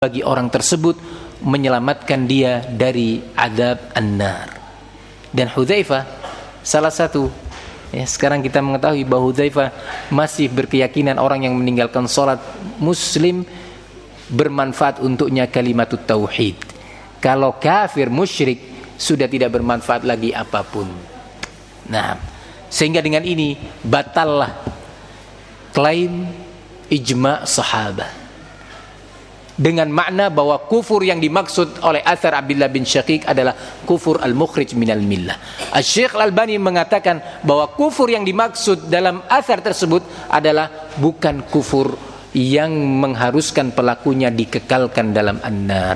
bagi orang tersebut, menyelamatkan dia dari azab an-nar. Dan Hudzaifah salah satu, sekarang kita mengetahui bahwa Hudzaifah masih berkeyakinan orang yang meninggalkan sholat muslim bermanfaat untuknya kalimatut tauhid. Kalau kafir musyrik sudah tidak bermanfaat lagi apapun. Nah, sehingga dengan ini batallah klaim ijma' sahabat, dengan makna bahwa kufur yang dimaksud oleh athar Abdullah bin Syaqiq adalah kufur al-mukhrij minal millah. Asy-Syaikh Al-Albani mengatakan bahwa kufur yang dimaksud dalam athar tersebut adalah bukan kufur yang mengharuskan pelakunya dikekalkan dalam an-nar.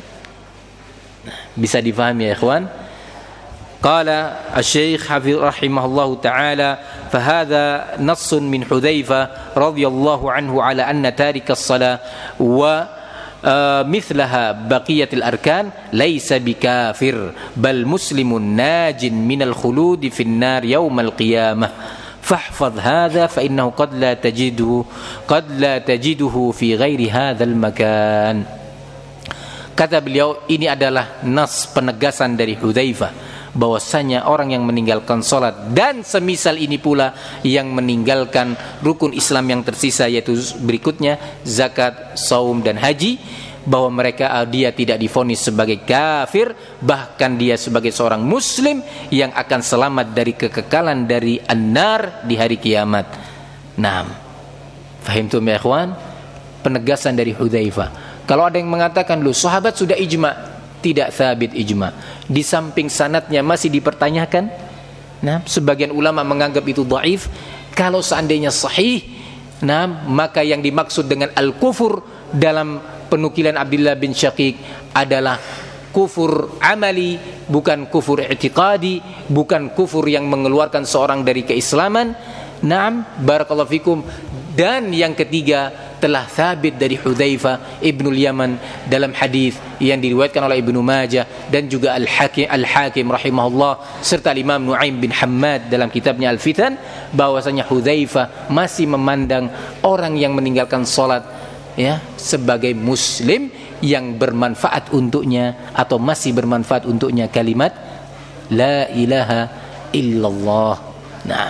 Bisa difahami ya ikhwan? Qala asy-Syaikh Hafiz rahimahullahu taala, "Fahadha nassun min Hudzaifah radhiyallahu anhu ala anna tarika as-shalah wa mithlaha baqiyatil arkan laisa bikafir bal muslimun najin minal khuludi fin nar yaumal qiyamah fahfadh hadha fa innahu qad la tajiduhu fi ghairi hadzal makan." Kata beliau, ini adalah nas penegasan dari Hudzaifah bahwasanya orang yang meninggalkan salat dan semisal ini pula yang meninggalkan rukun Islam yang tersisa, yaitu berikutnya zakat, saum dan haji, bahwa dia tidak divonis sebagai kafir, bahkan dia sebagai seorang muslim yang akan selamat dari kekekalan dari an-nar di hari kiamat. Naam. Fahimtum ya ikhwan? Penegasan dari Hudzaifah. Kalau ada yang mengatakan, "Loh, sahabat sudah ijma'." Tidak sabit ijma'. Di samping sanadnya masih dipertanyakan. Nah, sebagian ulama menganggap itu dhaif. Kalau seandainya sahih, maka yang dimaksud dengan al-kufur dalam penukilan Abdullah bin Syaqiq adalah kufur amali, bukan kufur i'tiqadi, bukan kufur yang mengeluarkan seorang dari keislaman. Naam, barakallahu fikum. Dan yang ketiga, telah sabit dari Hudzaifah Ibnul Yaman dalam hadis yang diriwayatkan oleh Ibnu Majah dan juga Al-Hakim rahimahullah serta Imam Nu'aim bin Hammad dalam kitabnya Al-Fitan, bahwasanya Hudzaifah masih memandang orang yang meninggalkan salat sebagai muslim yang bermanfaat untuknya atau masih bermanfaat untuknya kalimat la ilaha illallah. Nah,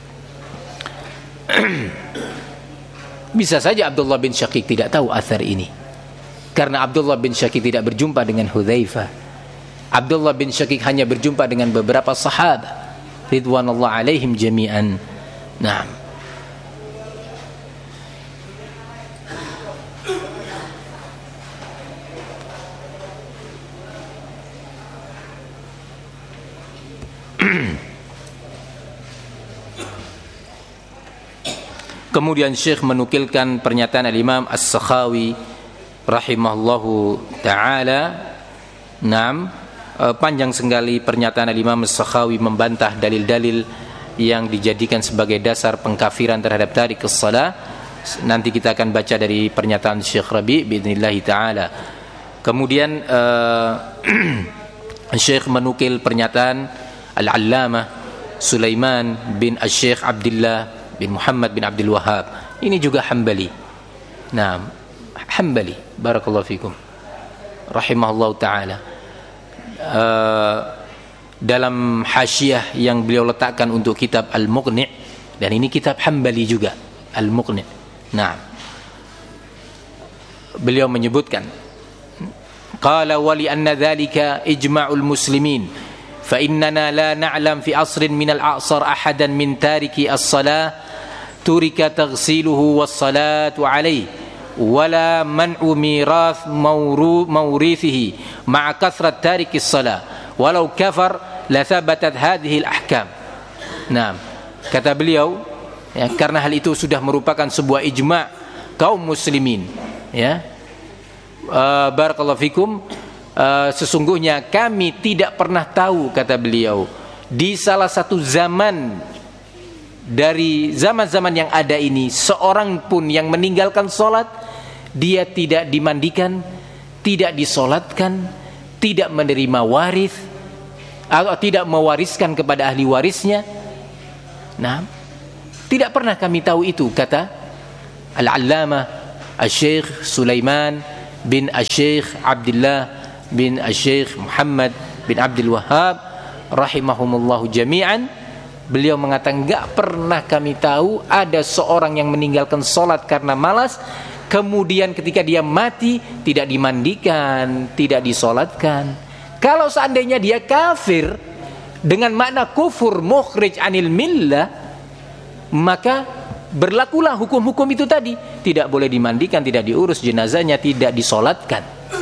bisa saja Abdullah bin Syaqiq tidak tahu athar ini, karena Abdullah bin Syaqiq tidak berjumpa dengan Hudzaifah. Abdullah bin Syaqiq hanya berjumpa dengan beberapa sahabat ridwanullah alaihim jami'an. Nah, kemudian Syekh menukilkan pernyataan Al-Imam As-Sakhawi rahimahullahu ta'ala. Panjang sekali pernyataan Al-Imam As-Sakhawi membantah dalil-dalil yang dijadikan sebagai dasar pengkafiran terhadap tarik as-salah. Nanti kita akan baca dari pernyataan Syekh Rabi' biidznillah ta'ala. Kemudian Syekh menukil pernyataan Al-Allamah Sulaiman bin Syekh Abdullah bin Muhammad bin Abdul Wahhab. Ini juga Hambali. Nah, Hambali, barakallahu fikum, rahimahullah ta'ala. Dalam hasyiah yang beliau letakkan untuk kitab Al-Muqni', dan ini kitab Hambali juga, Al-Muqni'. Nah, beliau menyebutkan, qala wa li anna dhalika ijma'ul muslimin fa innana la na'lam fi asrin min al-a'sar ahadan min tariki as-salah turika taghsiluhu was-salatu alayhi wala man'u mirath mawrithihi ma'a kathrat tariki as-salah walau kafar la thabatat hadhihi al-ahkam. Nah, kata beliau, karena hal itu sudah merupakan sebuah ijma' kaum muslimin, barakallahu fikum, sesungguhnya kami tidak pernah tahu, kata beliau, di salah satu zaman dari zaman-zaman yang ada ini, seorang pun yang meninggalkan sholat, dia tidak dimandikan, tidak disolatkan, tidak menerima waris, atau tidak mewariskan kepada ahli warisnya. Nah, tidak pernah kami tahu itu, kata Al-Allamah Asy-Syaikh Sulaiman bin Asy-Syaikh Abdullah bin Asy-Syaikh Muhammad bin Abdul Wahhab rahimahumullahu jami'an, beliau mengatakan enggak pernah kami tahu ada seorang yang meninggalkan salat karena malas, kemudian ketika dia mati tidak dimandikan, tidak disolatkan. Kalau seandainya dia kafir dengan makna kufur mukhrij anil millah, maka berlakulah hukum-hukum itu tadi, tidak boleh dimandikan, tidak diurus jenazahnya, tidak disolatkan.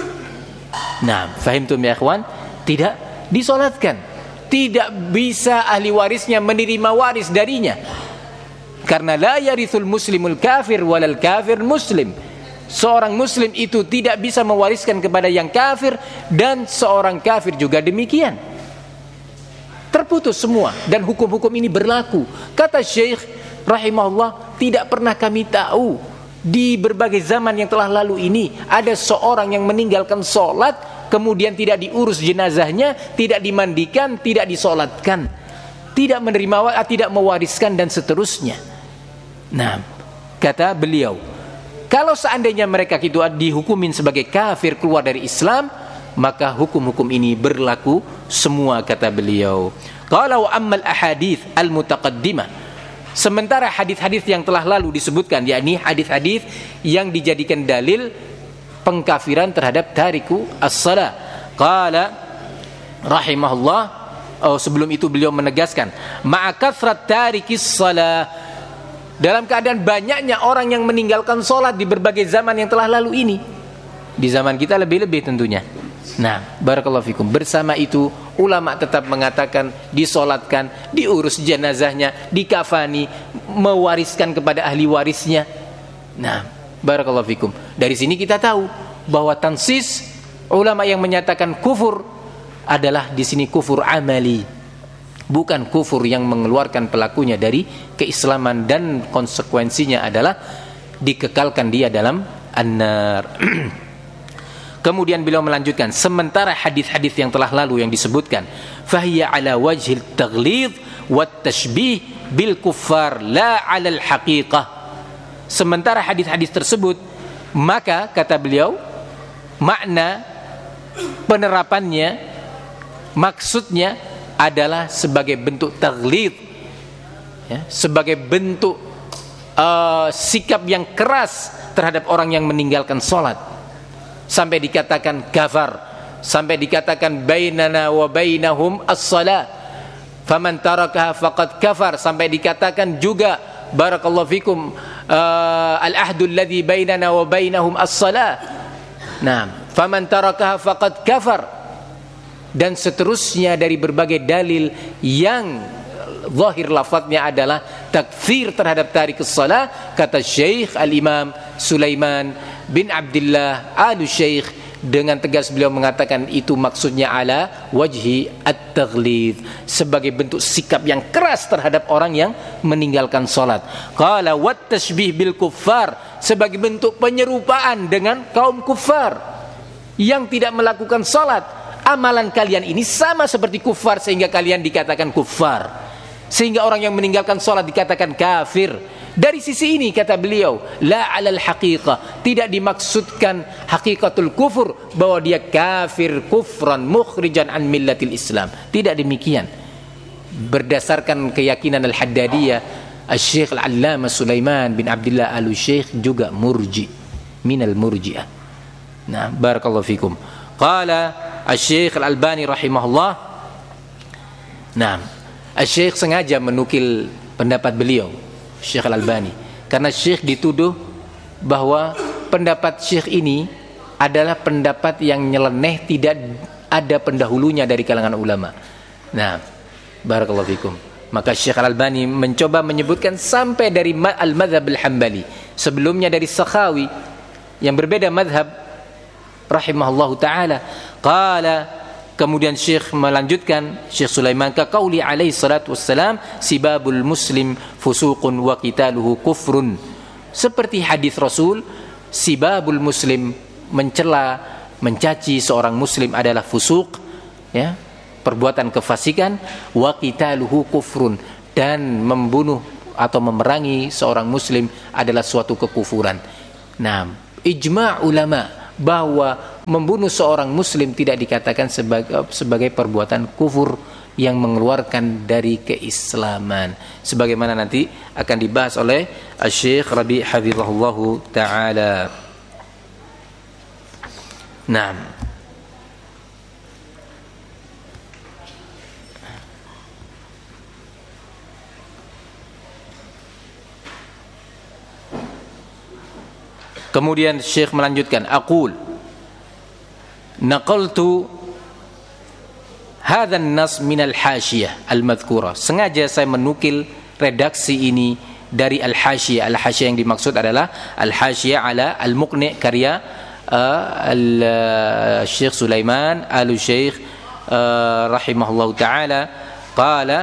Nah, fahimtum ya ikhwan? Tidak disolatkan, tidak bisa ahli warisnya menerima waris darinya, karena la yarithul muslimul kafir walal kafir muslim. Seorang muslim itu tidak bisa mewariskan kepada yang kafir, dan seorang kafir juga demikian. Terputus semua, dan hukum-hukum ini berlaku. Kata Syekh rahimahullah, tidak pernah kami tahu di berbagai zaman yang telah lalu ini ada seorang yang meninggalkan sholat kemudian tidak diurus jenazahnya, tidak dimandikan, tidak disolatkan, tidak menerima, tidak mewariskan, dan seterusnya. Nah, kata beliau, kalau seandainya mereka itu dihukumin sebagai kafir, keluar dari Islam, maka hukum-hukum ini berlaku semua, kata beliau. Kalau ammal ahadits al-mutaqaddimah, sementara hadis-hadis yang telah lalu disebutkan, yakni hadis-hadis yang dijadikan dalil pengkafiran terhadap tariku as-salah. Qala rahimahullah, sebelum itu beliau menegaskan, ma'a kathrat tarikis salah, dalam keadaan banyaknya orang yang meninggalkan salat di berbagai zaman yang telah lalu ini, di zaman kita lebih-lebih tentunya. Nah, barakallahu fikum. Bersama itu ulama tetap mengatakan disolatkan, diurus jenazahnya, dikafani, mewariskan kepada ahli warisnya. Nah, barakallahu fikum. Dari sini kita tahu bahwa tansis ulama yang menyatakan kufur adalah di sini kufur amali, bukan kufur yang mengeluarkan pelakunya dari keislaman, dan konsekuensinya adalah dikekalkan dia dalam an-nar. Kemudian beliau melanjutkan, sementara hadis-hadis yang telah lalu yang disebutkan, fahiya ala wajhil taghlidh wat tashbih bil kuffar la ala al haqiqah. Sementara hadis-hadis tersebut, maka kata beliau, makna penerapannya, maksudnya adalah sebagai bentuk taghlidh, ya, sebagai bentuk sikap yang keras terhadap orang yang meninggalkan salat, sampai dikatakan kafar, sampai dikatakan bainana wa bainahum as-salah faman tarakaha faqad kafar, sampai dikatakan juga barakallahu fikum al-ahdu alladhi bainana wa bainahum as-salah, nah faman tarakaha faqad kafar, dan seterusnya dari berbagai dalil yang zahir lafadznya adalah takfir terhadap tarikus salah. Kata Syekh Al-Imam Sulaiman bin Abdullah Al-Syekh, dengan tegas beliau mengatakan itu maksudnya ala wajhi at-taghlidh, sebagai bentuk sikap yang keras terhadap orang yang meninggalkan salat. Qala wat tashbih bil kuffar, sebagai bentuk penyerupaan dengan kaum kufar yang tidak melakukan salat. Amalan kalian ini sama seperti kufar sehingga kalian dikatakan kufar, sehingga orang yang meninggalkan salat dikatakan kafir. Dari sisi ini kata beliau, la alal haqiqah, tidak dimaksudkan hakikatul kufur, bahwa dia kafir kufran mukhrijan an millatil Islam, tidak demikian. Berdasarkan keyakinan Al-Haddadiyah, Al-Syekh Al-Allamah Sulaiman bin Abdullah Al-Syekh juga murji, minal murji'ah. Nah, barakallahu fikum. Qala Al-Syekh Al-Albani rahimahullah, nah, Al-Syekh sengaja menukil pendapat beliau, Syekh Al-Albani, karena Syekh dituduh bahwa pendapat Syekh ini adalah pendapat yang nyeleneh, tidak ada pendahulunya dari kalangan ulama. Nah, barakallahu fikum. Maka Syekh Al-Albani mencoba menyebutkan sampai dari Al-Madhab Al-Hambali, sebelumnya dari Sakhawi yang berbeda madhab rahimahullahu ta'ala. Qala, kemudian Syekh melanjutkan, Syekh Sulaiman, ka qauli alaihi salatu wassalam, sibabul muslim fusuqun wa qitaluhu kufrun. Seperti hadis Rasul, sibabul muslim, mencela, mencaci seorang muslim adalah fusuq, ya, perbuatan kefasikan, wa qitaluhu kufrun, dan membunuh atau memerangi seorang muslim adalah suatu kekufuran. Nah, ijma' ulama bahwa membunuh seorang muslim tidak dikatakan sebagai perbuatan kufur yang mengeluarkan dari keislaman, sebagaimana nanti akan dibahas oleh Syekh Rabi' hafizahullahu taala. Naam. Kemudian Syekh melanjutkan, aqul naqaltu hadzal nas min al-hasyiyah al-madhkura. Sengaja saya menukil redaksi ini dari al-hasyiyah. Al-hasyiyah yang dimaksud adalah al-hasyiyah ala al-muqni' karya al-Syekh Sulaiman al-Syekh rahimahullahu taala. Qala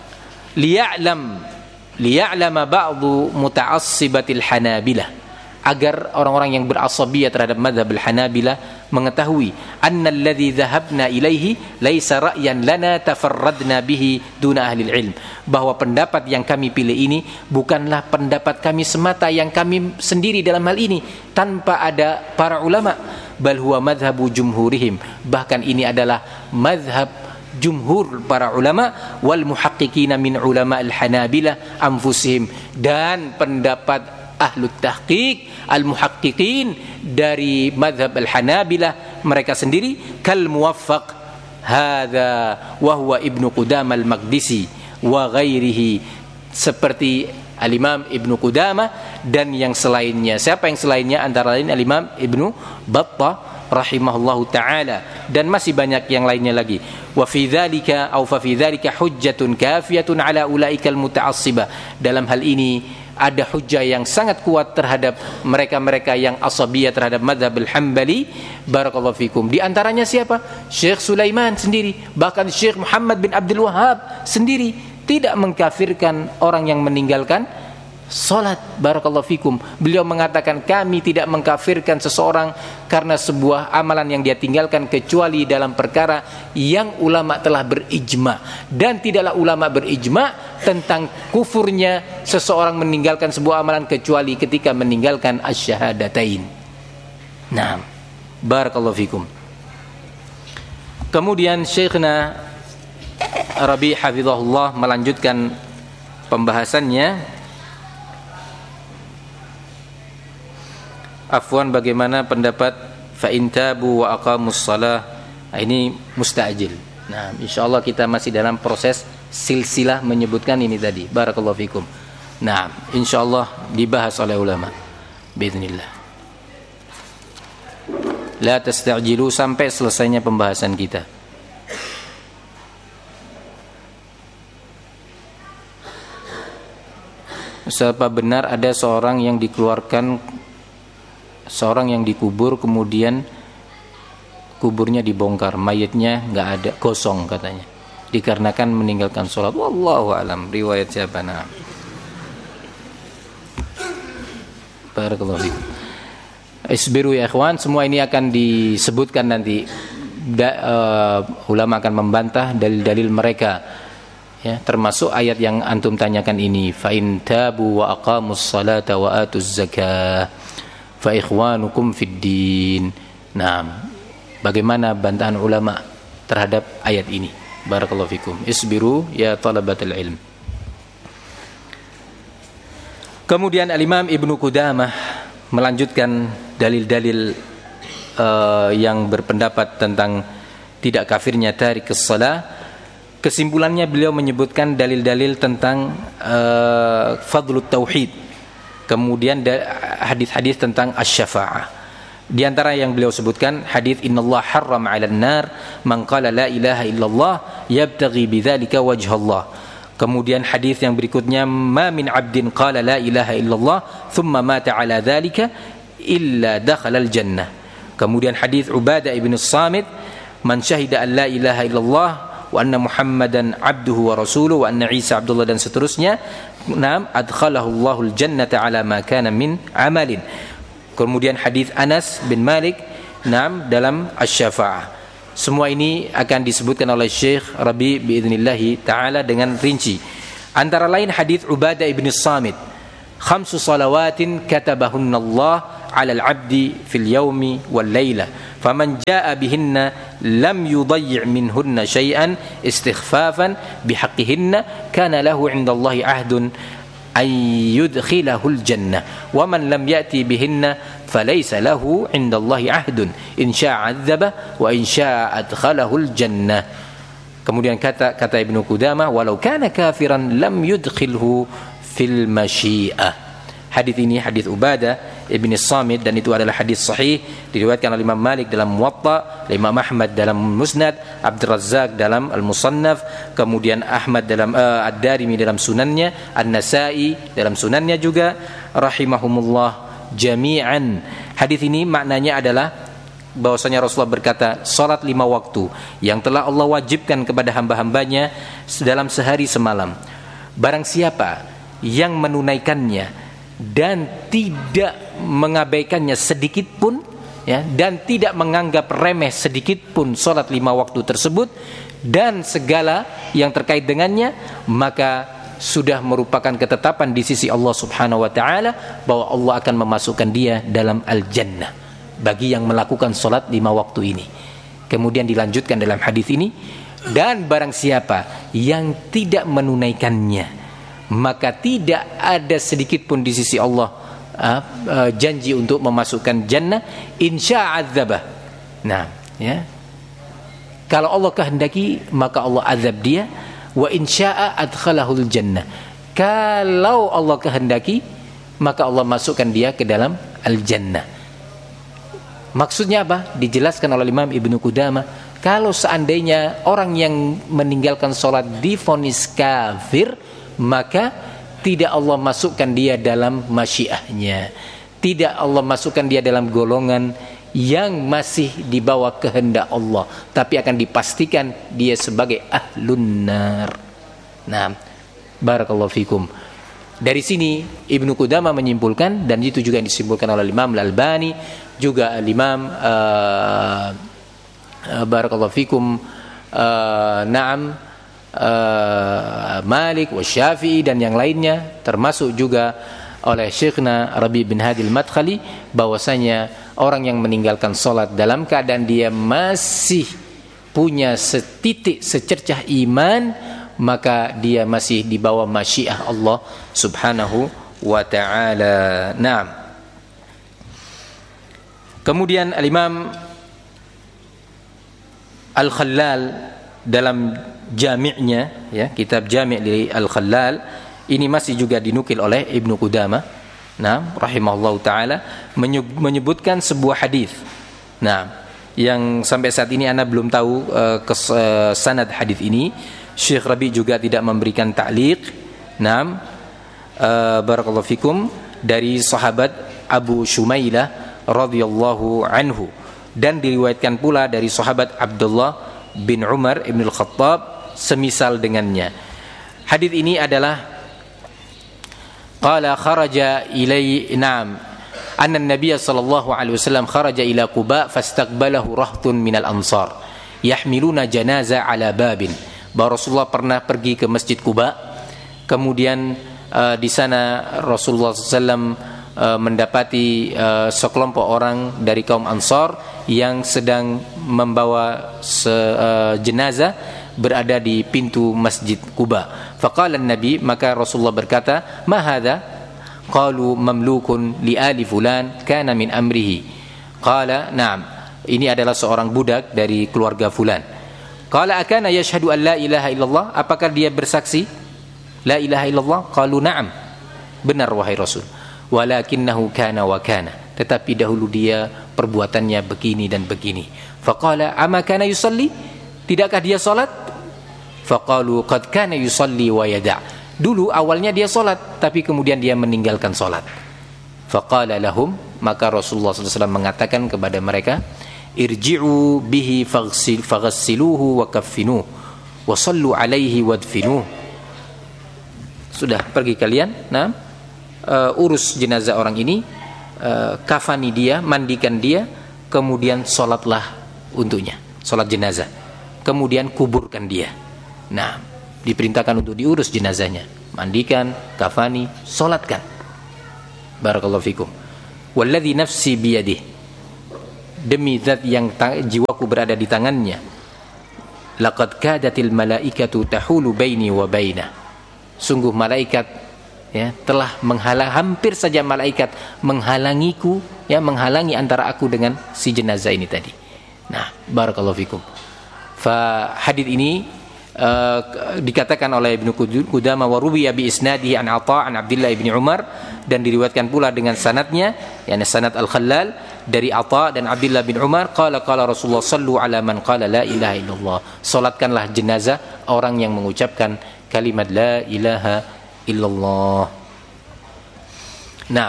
liya'lama ba'du muta'assibatil hanabilah, agar orang-orang yang berasabiyah terhadap mazhab al-Hanabilah mengetahui annalladzi dhahabna ilaihi laisa ra'yan lana tafarradna bihi duna ahli ilm, bahwa pendapat yang kami pilih ini bukanlah pendapat kami semata yang kami sendiri dalam hal ini tanpa ada para ulama, bal huwa madhhabu jumhurihim, bahkan ini adalah mazhab jumhur para ulama, wal muhaqqiqina min ulama al-Hanabilah anfusihim, dan pendapat ahlu tahqiq al-muhaqqiqin dari madhab al-Hanabilah mereka sendiri, kal muwaffaq hadza wa huwa Ibnu Qudamah al-Maqdisi wa ghairihi, seperti al-Imam Ibnu Qudamah dan yang selainnya. Siapa yang selainnya? Antara lain al-Imam Ibnu Battah rahimahullahu taala, dan masih banyak yang lainnya lagi. Wa fi dzalika aw fa fi dzalika hujjatun kafiyatun ala ulaika al-muta'assibah, dalam hal ini ada hujjah yang sangat kuat terhadap mereka-mereka yang asabiyah terhadap mazhab al-Hambali. Barakallahu fikum. Di antaranya siapa? Syekh Sulaiman sendiri, bahkan Syekh Muhammad bin Abdul Wahhab sendiri tidak mengkafirkan orang yang meninggalkan salat. Barakallahu fikum. Beliau mengatakan kami tidak mengkafirkan seseorang karena sebuah amalan yang dia tinggalkan kecuali dalam perkara yang ulama telah berijma, dan tidaklah ulama berijma tentang kufurnya seseorang meninggalkan sebuah amalan kecuali ketika meninggalkan asyhadatain. Naam. Barakallahu fikum. Kemudian Syekhna Rabi' hafizahullah melanjutkan pembahasannya. Afwan, bagaimana pendapat fa in tabu wa aqamus shalah? Ini musta'jil. Nah, insyaallah kita masih dalam proses silsilah menyebutkan ini tadi. Barakallahu fikum. Nah, insyaallah dibahas oleh ulama باذنillah. La tasta'jilu sampai selesainya pembahasan kita. Siapa benar ada seorang yang dikubur kemudian kuburnya dibongkar, mayatnya nggak ada, kosong katanya, dikarenakan meninggalkan sholat? Wallahu alam. Riwayat siapa? Nah, barakallahu fikum. Isbiru ya ikhwan, semua ini akan disebutkan nanti. Ulama akan membantah dalil-dalil mereka, ya, termasuk ayat yang antum tanyakan ini, fa in tabu wa aqamus salata wa atuz zakah fa ikhwanukum fid din. Nah, bagaimana bantahan ulama terhadap ayat ini? Barakallahu fikum. Isbiru ya talabatul ilm. Kemudian al-Imam Ibnu Qudamah melanjutkan dalil-dalil yang berpendapat tentang tidak kafirnya tarikus shalah. Kesimpulannya beliau menyebutkan dalil-dalil tentang fadlut tauhid. Kemudian hadis-hadis tentang asy-syafa'ah. Di antara yang beliau sebutkan hadis innallaha harrama 'alan nar man qala la ilaha illallah yabtaghi bidzalika wajhallah. Kemudian hadis yang berikutnya ma min 'abdin qala la ilaha illallah thumma mata 'ala dzalika illa dakhala al-jannah. Kemudian hadis Ubadah ibn Samit man syahida an la ilaha illallah wa anna Muhammadan abduhu wa rasuluhu wa anna Isa Abdullah, dan seterusnya. Naam, adkhalahu Allahul jannata ala ma kana min amalin. Kemudian hadis Anas bin Malik, naam, dalam asy-syafa'ah. Semua ini akan disebutkan oleh Syekh Rabi' biidznillah taala dengan rinci. Antara lain hadis Ubadah ibn Samit, khamsu salawatin katabahunna Allah 'ala al-'abdi fil yawmi wal laila faman jaa'a bihinna lam yudayyi' minhunna syai'an istighfafan bihaqqihinna kana lahu 'inda Allahi 'ahdun ay yudkhilahul jannah wa man lam ya'ti bihinna falaysa lahu 'inda Allahi 'ahdun in syaa'a 'adzaba wa in syaa'a adkhalahul jannah. Kemudian kata Ibnu Qudamah, walau kana kafiran lam yudkhilhu fil masyiah. Hadis ini hadis Ubadah Ibn Samit, dan itu adalah hadis sahih, diriwayatkan oleh Imam Malik dalam Muwatta, Imam Ahmad dalam Musnad, Abdul Razzaq dalam Al-Musannaf, kemudian Ahmad dalam Ad-Darimi dalam Sunannya, An-Nasa'i dalam Sunannya juga, rahimahumullah jami'an. Hadis ini maknanya adalah bahwasanya Rasulullah berkata, salat 5 waktu yang telah Allah wajibkan kepada hamba-hambanya dalam sehari semalam, barang siapa yang menunaikannya dan tidak mengabaikannya sedikit pun, ya, dan tidak menganggap remeh sedikit pun salat 5 waktu tersebut dan segala yang terkait dengannya, maka sudah merupakan ketetapan di sisi Allah Subhanahu wa taala bahwa Allah akan memasukkan dia dalam al-jannah bagi yang melakukan salat 5 waktu ini. Kemudian dilanjutkan dalam hadis ini, dan barang siapa yang tidak menunaikannya, maka tidak ada sedikit pun di sisi Allah janji untuk memasukkan jannah, insya'adzabah. Nah, ya. Kalau Allah kehendaki maka Allah azab dia, wa insya'a adkhalahul jannah. Kalau Allah kehendaki maka Allah masukkan dia ke dalam al-jannah. Maksudnya apa? Dijelaskan oleh Imam Ibnu Qudamah, kalau seandainya orang yang meninggalkan salat divonis kafir, maka tidak Allah masukkan dia dalam masyiahnya, tidak Allah masukkan dia dalam golongan yang masih di bawah kehendak Allah, tapi akan dipastikan dia sebagai ahlun nar. Nah, barakallahu fikum. Dari sini Ibnu Qudamah menyimpulkan, dan itu juga disimpulkan oleh Imam Al-Albani, juga Imam barakallahu fikum Malik wa Syafi'i dan yang lainnya, termasuk juga oleh Syekhna Rabi bin Hadi al-Madkhali, bahwasanya orang yang meninggalkan salat dalam keadaan dia masih punya setitik secercah iman, maka dia masih di bawah masyiah Allah Subhanahu wa ta'ala. Naam. Kemudian Al-Imam Al-Khallal dalam jami'nya, ya, kitab Jami' li Al-Khallal, ini masih juga dinukil oleh Ibnu Qudamah, nah, rahimahullahu taala, menyebutkan sebuah hadis. Nah, yang sampai saat ini ana belum tahu sanad hadis ini. Syekh Rabi juga tidak memberikan ta'liq. Nah, barakallahu fikum, dari sahabat Abu Shumailah radhiyallahu anhu, dan diriwayatkan pula dari sahabat Abdullah bin Umar ibn al-Khattab semisal dengannya. Hadis ini adalah qala kharaja ilai na'am anna an-nabiy sallallahu alaihi wasallam kharaja ila Quba fastaqbalahu rahtun minal ansar yahmiluna janaza ala babin. Bahwa Rasulullah pernah pergi ke Masjid Quba, kemudian di sana Rasulullah SAW mendapati sekelompok orang dari kaum Ansar yang sedang membawa jenazah berada di pintu Masjid Quba. Faqala an-nabi, maka Rasulullah berkata, "Ma hadha?" Qalu mamlukun li ali fulan kana min amrihi. Qala, "Na'am." Ini adalah seorang budak dari keluarga fulan. Qala akana yashhadu an la ilaha illallah? Apakah dia bersaksi la ilaha illallah? Qalu na'am. Benar wahai Rasul. Walakinnahu kana wa kana. Tetapi dahulu dia perbuatannya begini dan begini. Faqala ama kana yusalli? Tidakkah dia salat? Faqalu qad kana yusalli wa yada'. Dulu awalnya dia salat, tapi kemudian dia meninggalkan salat. Faqala lahum, maka Rasulullah SAW mengatakan kepada mereka, irji'u bihi faghsiluhu wa kaffinuhu wa sallu alaihi wadfinuhu. Sudah, pergi kalian, nah, urus jenazah orang ini, kafani dia, mandikan dia, kemudian salatlah untuknya, salat jenazah, kemudian kuburkan dia. Nah, diperintahkan untuk diurus jenazahnya, mandikan, kafani, salatkan. Barakallahu fikum. Walladzi nafsi biyadihi, demi zat yang jiwaku berada di tangannya, laqad kadatil malaikatu tahulu baini wa bainah, sungguh malaikat telah hampir saja malaikat menghalangiku, menghalangi antara aku dengan si jenazah ini tadi. Nah, barakallahu fikum. Hadits ini dikatakan oleh Ibnu Qudamah wa ruwiya bi isnadihi an Atha an Abdullah bin Umar, dan diriwayatkan pula dengan sanadnya, sanad Al-Khallal dari Atha dan Abdullah bin Umar, qala Rasulullah sallu ala man qala la ilaha illallah, salatkanlah jenazah orang yang mengucapkan kalimat la ilaha illallah. Nah,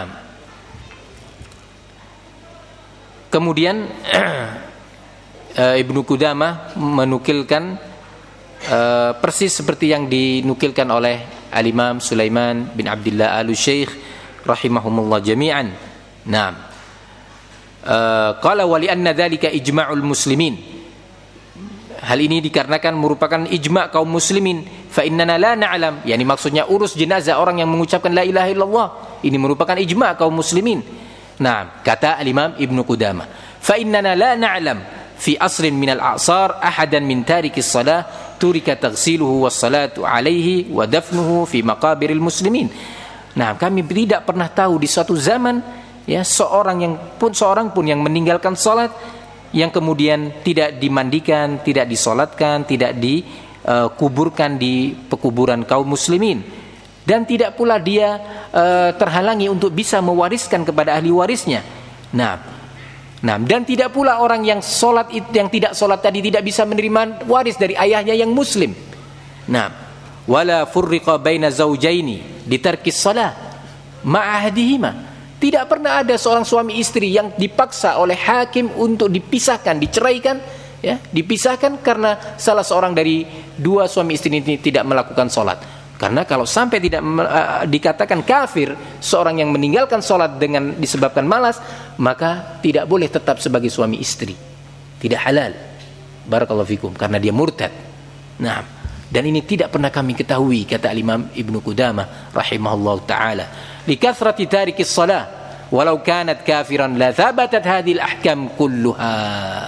kemudian Ibnu Qudamah menukilkan persis seperti yang dinukilkan oleh Al-Imam Sulaiman bin Abdullah Al-Syekh rahimahumullah jami'an. Nah, qala wa li anna dzalika ijma'ul muslimin, hal ini dikarenakan merupakan ijma' kaum muslimin. Fa innana la na'lam, yakni maksudnya urus jenazah orang yang mengucapkan la ilaha illallah, ini merupakan ijma' kaum muslimin. Nah, kata Al-Imam Ibnu Qudamah, fa innana la na'lam fi asrin minal a'sar ahadan min tarikis salah turika taghsiluhu wassalatu alaihi wa dafnuhu fi maqabiril muslimin. Nah, kami tidak pernah tahu di suatu zaman seorang pun yang meninggalkan salat, yang kemudian tidak dimandikan, tidak disolatkan, tidak dikuburkan di pekuburan kaum muslimin, dan tidak pula dia terhalangi untuk bisa mewariskan kepada ahli warisnya. Nah, dan tidak pula orang yang tidak solat tadi tidak bisa menerima waris dari ayahnya yang muslim. Nah, wala furriqa baina zaujaini ditarkis shalah ma'ahdihima, tidak pernah ada seorang suami istri yang dipaksa oleh hakim untuk dipisahkan, diceraikan, dipisahkan karena salah seorang dari dua suami istri ini tidak melakukan solat. Karena kalau sampai tidak dikatakan kafir seorang yang meninggalkan sholat dengan disebabkan malas, maka tidak boleh tetap sebagai suami istri, tidak halal. Barakallahu fikum, karena dia murtad. Nah, dan ini tidak pernah kami ketahui, kata Imam Ibnu Qudamah rahimahullah taala, likathrati tarikis shalah walau kanat kafiran la thabatat hadhil ahkam kulluha.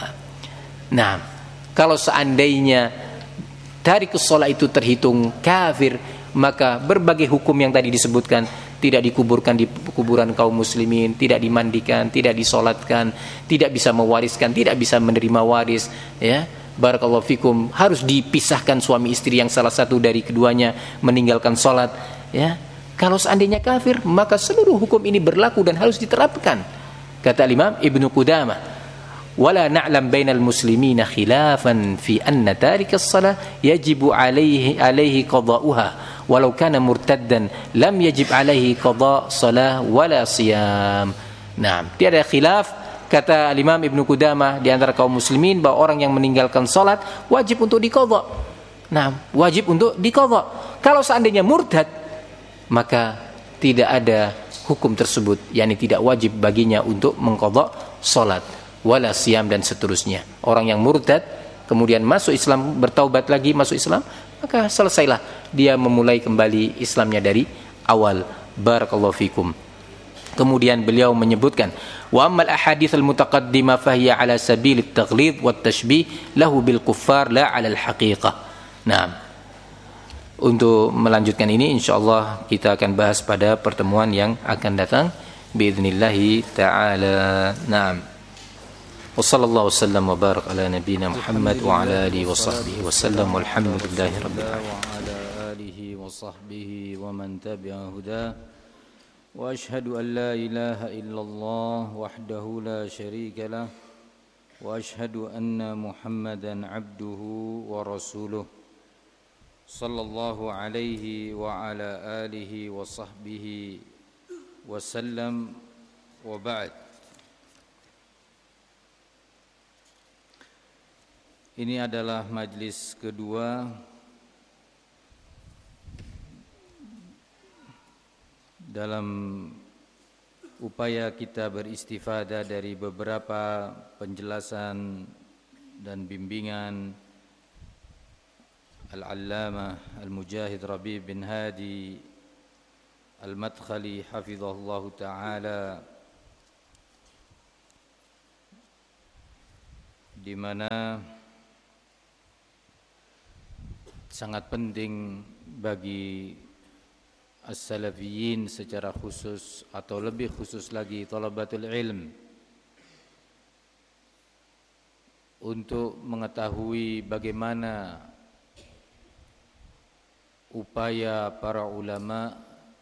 Nah, kalau seandainya tarikus shalah itu terhitung kafir, maka berbagai hukum yang tadi disebutkan, tidak dikuburkan di kuburan kaum muslimin, tidak dimandikan, tidak disolatkan, tidak bisa mewariskan, tidak bisa menerima waris, barakallahu fikum, harus dipisahkan suami istri yang salah satu dari keduanya meninggalkan solat, kalau seandainya kafir, maka seluruh hukum ini berlaku dan harus diterapkan, kata Imam Ibnu Qudamah. ولا نعلم بين المسلمين خلافا في أن تارك الصلاة يجب عليه قضاؤها ولو كان مرتدا لم يجب عليه قضاء صلاة ولا صيام. Nah, tiada khilaf, kata Imam Ibnu Qudamah, di antara kaum muslimin bahwa orang yang meninggalkan salat wajib untuk diqadha. Nah, wajib untuk diqadha. Kalau seandainya murtad, maka tidak ada hukum tersebut, yakni tidak wajib baginya untuk mengqadha salat, wala siyam, dan seterusnya. Orang yang murtad kemudian masuk Islam, bertaubat lagi masuk Islam, maka selesailah dia memulai kembali Islamnya dari awal. Barakallahu fikum. Kemudian beliau menyebutkan, wa ammal ahadits al mutaqaddimah fahiya ala sabil at taghlid wat tashbih lahu bil kuffar la ala al haqiqah. Nah, untuk melanjutkan ini insyaallah kita akan bahas pada pertemuan yang akan datang باذنillah taala. Naam. وصلى الله وسلم وبارك على نبينا محمد وعلى آله وصحبه وسلم والحمد لله رب العالمين وعلى آله وصحبه ومن تبع هداه وأشهد أن لا إله إلا الله وحده لا شريك له وأشهد أن محمدا عبده ورسوله صلى الله عليه وعلى آله وصحبه وسلم وبعد. Ini adalah majlis kedua dalam upaya kita beristifadah dari beberapa penjelasan dan bimbingan Al-Allamah Al-Mujahid Rabi' bin Hadi Al-Madkhali hafizahullah ta'ala di mana sangat penting bagi as-salafiyin secara khusus atau lebih khusus lagi thalabatul ilm untuk mengetahui bagaimana upaya para ulama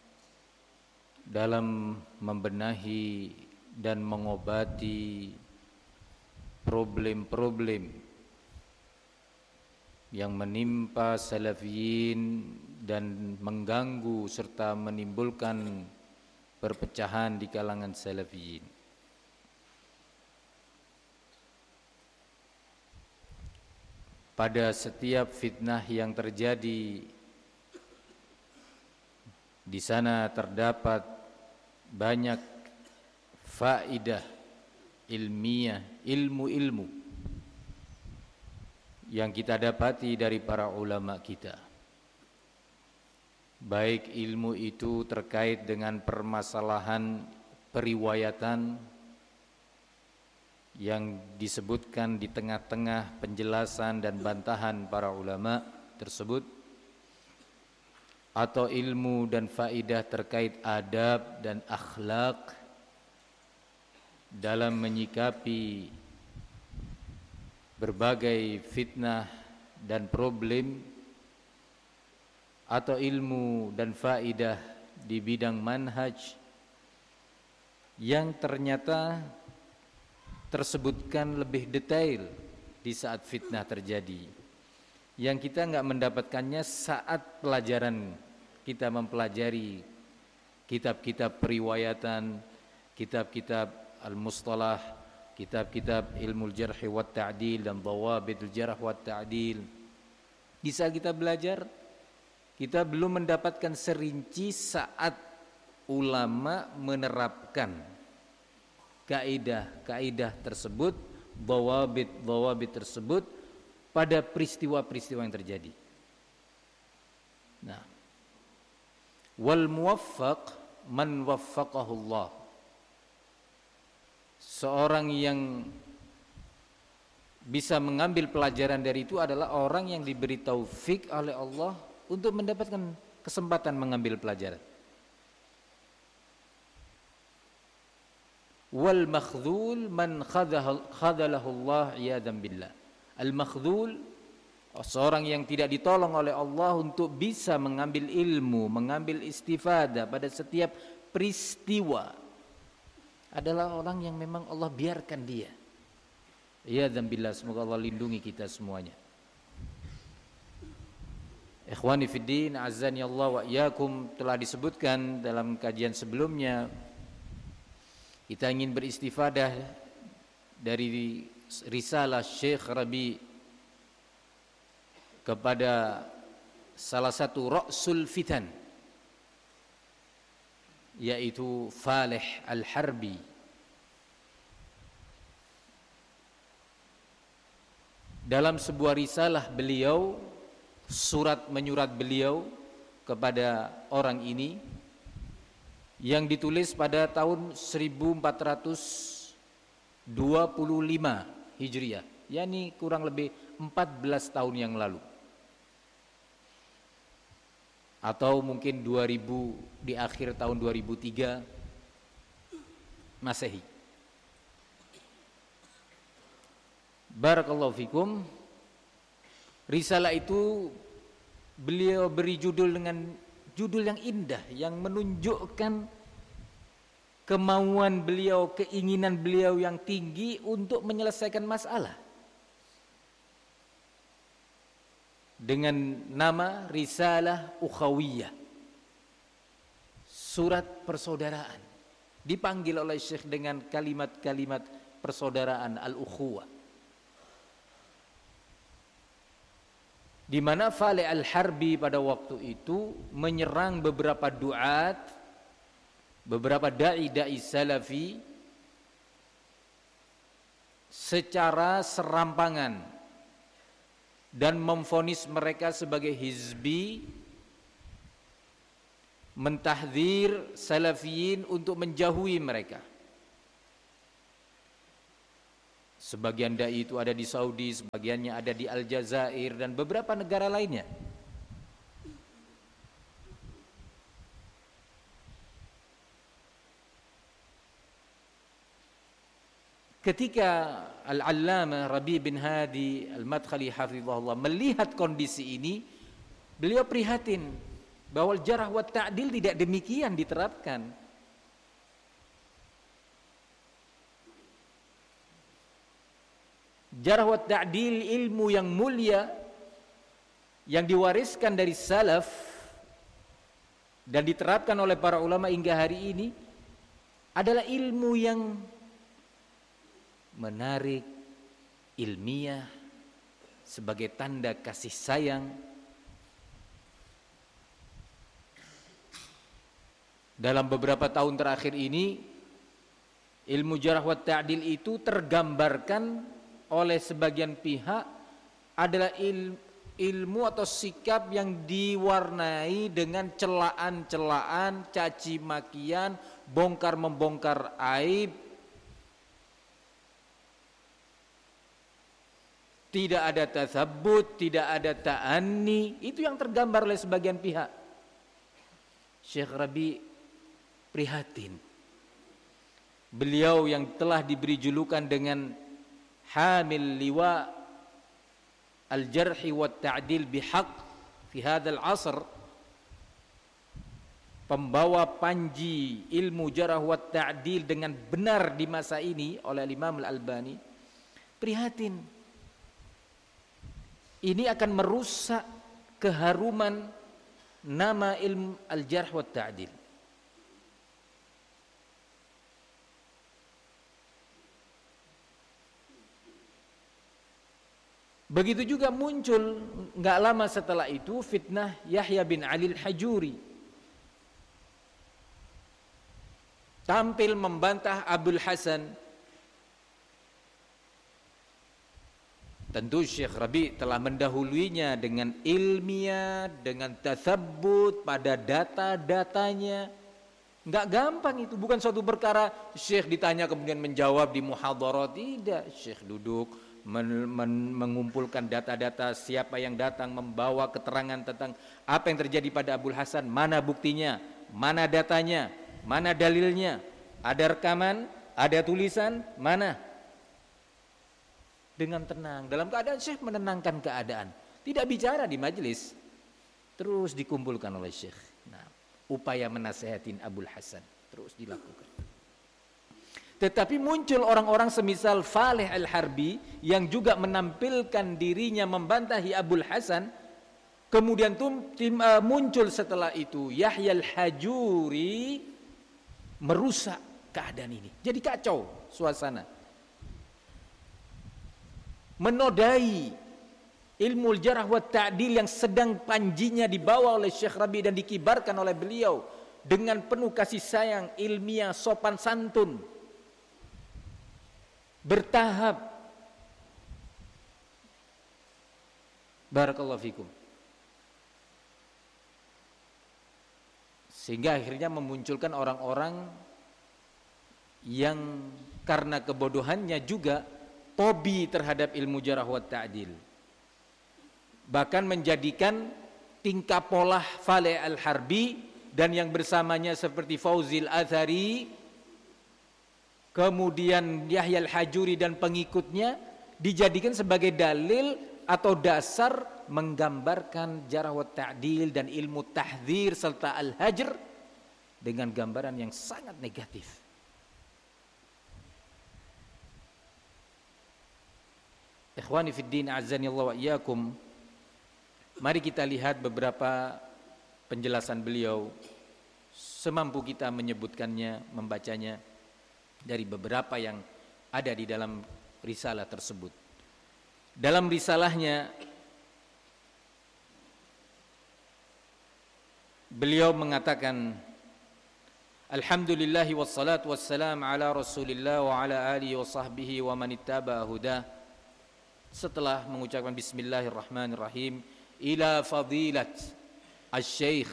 dalam membenahi dan mengobati problem-problem yang menimpa salafiyin dan mengganggu serta menimbulkan perpecahan di kalangan salafiyin. Pada setiap fitnah yang terjadi, di sana terdapat banyak faidah ilmiah, ilmu-ilmu yang kita dapati dari para ulama kita. Baik ilmu itu terkait dengan permasalahan periwayatan yang disebutkan di tengah-tengah penjelasan dan bantahan para ulama tersebut, atau ilmu dan faidah terkait adab dan akhlak dalam menyikapi berbagai fitnah dan problem, atau ilmu dan faidah di bidang manhaj yang ternyata tersebutkan lebih detail di saat fitnah terjadi, yang kita enggak mendapatkannya saat pelajaran kita mempelajari kitab-kitab periwayatan, kitab-kitab al-mustalah, kitab-kitab ilmu jarh wa ta'dil dan dhawabitul jarh wa ta'dil. Di saat kita belajar, kita belum mendapatkan serinci saat ulama menerapkan kaidah-kaidah tersebut, dhawabit tersebut pada peristiwa-peristiwa yang terjadi. Nah, wal muwaffaq man waffaqahu Allah. Seorang yang bisa mengambil pelajaran dari itu adalah orang yang diberi taufik oleh Allah untuk mendapatkan kesempatan mengambil pelajaran. Wal makhdhul man khadalahu Allah iyadan billah. Al makhdhul, seorang yang tidak ditolong oleh Allah untuk bisa mengambil ilmu, mengambil istifadah pada setiap peristiwa, adalah orang yang memang Allah biarkan dia. Iyadan billah, semoga Allah lindungi kita semuanya. Ikhwani fiddin, azani Allah wa iyyakum, telah disebutkan dalam kajian sebelumnya, kita ingin beristifadah dari risalah Syekh Rabi kepada salah satu Ra'sul Fitan, yaitu Falih Al-Harbi. Dalam sebuah risalah beliau, surat menyurat beliau kepada orang ini, yang ditulis pada tahun 1425 Hijriah, yakni kurang lebih 14 tahun yang lalu, atau mungkin 2000, di akhir tahun 2003 Masehi. Barakallahu fikum. Risalah itu beliau beri judul dengan judul yang indah, yang menunjukkan kemauan beliau, keinginan beliau yang tinggi untuk menyelesaikan masalah, dengan nama Risalah Ukhawiyah, surat persaudaraan. Dipanggil oleh Syekh dengan kalimat-kalimat persaudaraan, al-ukhuwah, di mana Falih Al-Harbi pada waktu itu menyerang beberapa duat, beberapa dai-dai salafi secara serampangan dan memvonis mereka sebagai hizbi, mentahdzir salafiyin untuk menjauhi mereka. Sebagian dai itu ada di Saudi, sebagiannya ada di Aljazair dan beberapa negara lainnya. Ketika Al-Allamah Rabi' bin Hadi Al-Madkhali hafizahullah melihat kondisi ini, beliau prihatin bahwa jarh wa ta'dil tidak demikian diterapkan. Jarh wa ta'dil, ilmu yang mulia yang diwariskan dari salaf dan diterapkan oleh para ulama hingga hari ini adalah ilmu yang menarik, ilmiah, sebagai tanda kasih sayang. Dalam beberapa tahun terakhir ini, ilmu jarh wa ta'dil itu tergambarkan oleh sebagian pihak adalah ilmu atau sikap yang diwarnai dengan celaan-celaan, caci makian, bongkar-membongkar aib. Tidak ada tatsabbut, tidak ada ta'anni. Itu yang tergambar oleh sebagian pihak. Syekh Rabi' prihatin. Beliau yang telah diberi julukan dengan hamil liwa al-jarhi wa ta'dil bihaq fi hadzal asr, pembawa panji ilmu jarh wa ta'dil dengan benar di masa ini oleh Imam Al-Albani, prihatin. Ini akan merusak keharuman nama ilmu al-jarh wa ta'dil. Begitu juga muncul enggak lama setelah itu fitnah Yahya bin Ali al-Hajuri, tampil membantah Abul Hasan. Tentu Syekh Rabi' telah mendahuluinya dengan ilmiah, dengan tatsabbut pada data-datanya. Enggak gampang itu, bukan suatu perkara Syekh ditanya kemudian menjawab di muhadharah. Tidak, Syekh duduk mengumpulkan data-data, siapa yang datang membawa keterangan tentang apa yang terjadi pada Abul Hasan, mana buktinya, mana datanya, mana dalilnya, ada rekaman, ada tulisan, mana. Dengan tenang, dalam keadaan Syekh menenangkan keadaan, tidak bicara di majelis, terus dikumpulkan oleh Syekh. Nah, upaya menasehatin Abul Hasan terus dilakukan. Tetapi muncul orang-orang semisal Faleh Al-Harbi yang juga menampilkan dirinya membantahi Abul Hasan. Kemudian muncul setelah itu Yahya Al-Hajuri, merusak keadaan ini. Jadi kacau suasana. Menodai ilmu jarh wa ta'dil yang sedang panjinya dibawa oleh Syekh Rabi' dan dikibarkan oleh beliau dengan penuh kasih sayang, ilmiah, sopan santun, bertahap. Barakallahu fikum. Sehingga akhirnya memunculkan orang-orang yang karena kebodohannya juga fobi terhadap ilmu jarh wa ta'dil, bahkan menjadikan tingkah pola Faleh Al-Harbi dan yang bersamanya seperti Fauzil Athari, kemudian Yahya Al-Hajuri dan pengikutnya dijadikan sebagai dalil atau dasar menggambarkan jarh wa ta'dil dan ilmu tahdzir serta al-hajr dengan gambaran yang sangat negatif. Ikhwani fid din, a'azzani Allah wa iyyakum. Mari kita lihat beberapa penjelasan beliau semampu kita menyebutkannya, membacanya dari beberapa yang ada di dalam risalah tersebut. Dalam risalahnya beliau mengatakan, alhamdulillahi wassalatu wassalam ala rasulillah wa ala alihi wa sahbihi wa man ittaba hudah. Setelah mengucapkan bismillahirrahmanirrahim, ila fadilat al-syekh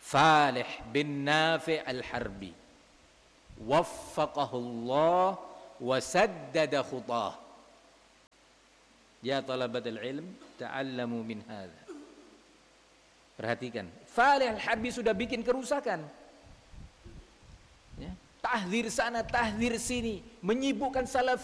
Faleh bin Nafi' al-Harbi waffaqahullah wa saddada khutah. Ya talabatul ilm, ta'allamu min hadza. Perhatikan, Falih Al-Habbi sudah bikin kerusakan. Ya, tahdzir sana, tahdzir sini, menyibukkan salaf